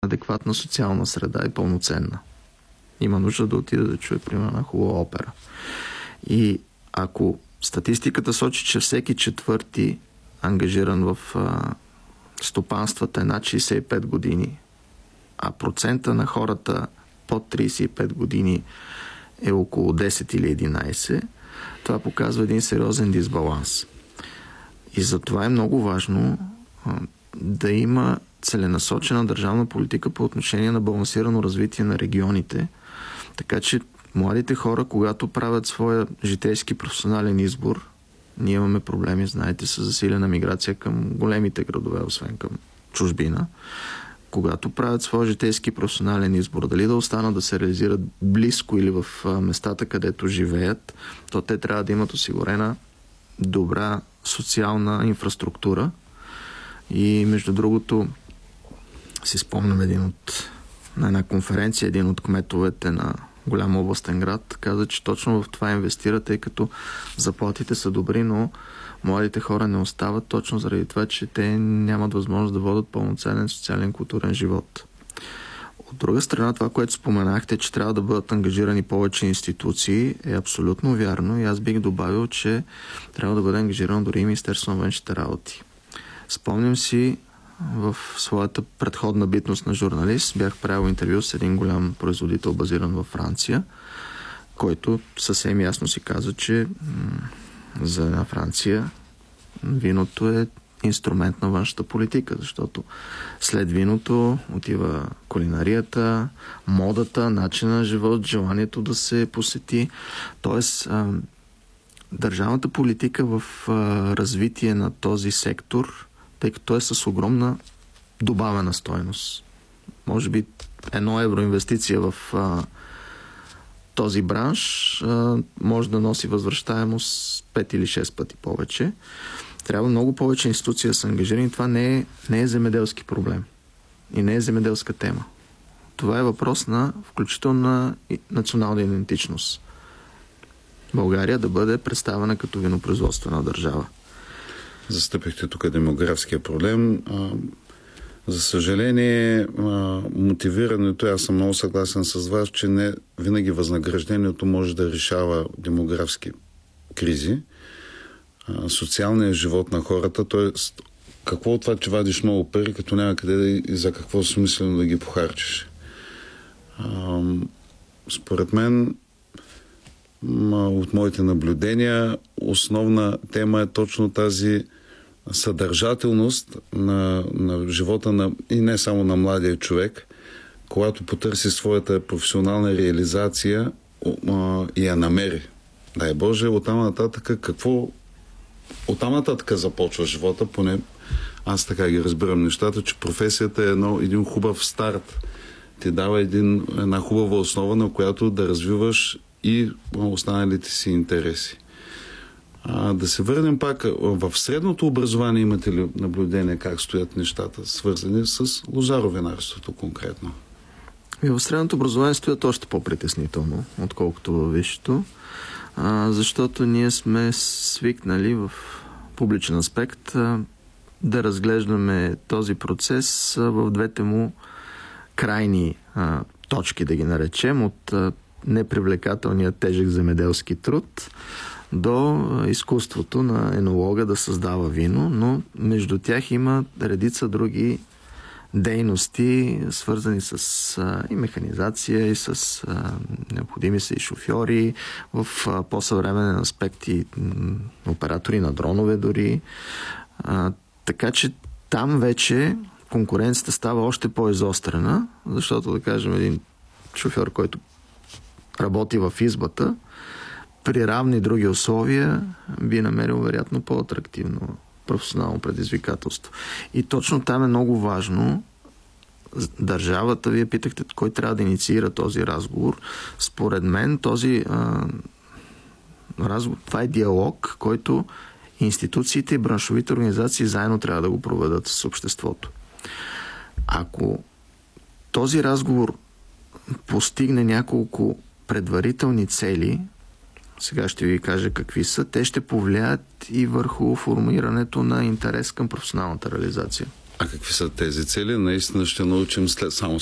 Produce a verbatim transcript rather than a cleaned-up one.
адекватна социална среда и пълноценна. Има нужда да отида да чуе, примерно, на хубава опера. И ако статистиката сочи, че всеки четвърти ангажиран в а, стопанствата е над шейсет и пет години, а процента на хората под трийсет и пет години е около десет или единайсет, това показва един сериозен дисбаланс. И затова е много важно а, да има целенасочена държавна политика по отношение на балансирано развитие на регионите, така че младите хора, когато правят своя житейски професионален избор, ние имаме проблеми, знаете, с засилена миграция към големите градове, освен към чужбина, когато правят своя житейски професионален избор, дали да останат да се реализират близко или в местата, където живеят, то те трябва да имат осигурена добра социална инфраструктура. И между другото си спомням един от, на една конференция, един от кметовете на голям областен град каза, че точно в това инвестира, тъй като заплатите са добри, но младите хора не остават точно заради това, че те нямат възможност да водят пълноценен социален културен живот. От друга страна, това, което споменахте, че трябва да бъдат ангажирани повече институции, е абсолютно вярно и аз бих добавил, че трябва да бъде ангажирано дори и Министерство на външните работи. Спомням си, в своята предходна битност на журналист бях правил интервю с един голям производител, базиран във Франция, който съвсем ясно си каза, че м- за една Франция виното е инструмент на външната политика, защото след виното отива кулинарията, модата, начина на живот, желанието да се посети. Тоест, а, държавната политика в а, развитие на този сектор, тъй като той е с огромна добавена стойност. Може би едно евро инвестиция в а, този бранш а, може да носи възвръщаемост пет или шест пъти повече. Трябва много повече институции да са ангажирани. Това не е, не е земеделски проблем. И не е земеделска тема. Това е въпрос на включително на национална идентичност. България да бъде представена като винопроизводствена държава. Застъпихте тук демографския проблем. За съжаление, мотивирането, аз съм много съгласен с вас, че не винаги възнаграждението може да решава демографски кризи. Социалният живот на хората, т.е. какво от това, че вадиш много пари, като няма къде да и за какво смислено да ги похарчиш. Според мен, от моите наблюдения, основна тема е точно тази съдържателност на, на живота на, и не само на младия човек, когато потърси своята професионална реализация а, и я намери. Дай Боже, оттам нататък какво оттам нататък започва живота, поне аз така ги разбирам нещата, че професията е едно, един хубав старт. Ти дава един, една хубава основа, на която да развиваш и останалите си интереси. А, да се върнем пак в средното образование. Имате ли наблюдение как стоят нещата, свързани с лозаровинарството конкретно? И в средното образование стоят още по-притеснително, отколкото във висшето, а, защото ние сме свикнали в публичен аспект а, да разглеждаме този процес а, в двете му крайни а, точки, да ги наречем, от а, непривлекателния тежък земеделски труд до изкуството на енолога да създава вино, но между тях има редица други дейности, свързани с а, и механизация, и с а, необходими са и шофьори, в а, по-съвременен аспект и м, оператори на дронове дори. А, така че там вече конкуренцията става още по-изострена, защото, да кажем, един шофьор, който работи в избата, при равни други условия би намерил вероятно по-атрактивно професионално предизвикателство. И точно там е много важно държавата, вие питахте кой трябва да инициира този разговор. Според мен този а, разговор, това е диалог, който институциите и браншовите организации заедно трябва да го проведат с обществото. Ако този разговор постигне няколко предварителни цели, сега ще ви кажа какви са, те ще повлияят и върху формирането на интерес към професионалната реализация. А какви са тези цели? Наистина ще научим след, само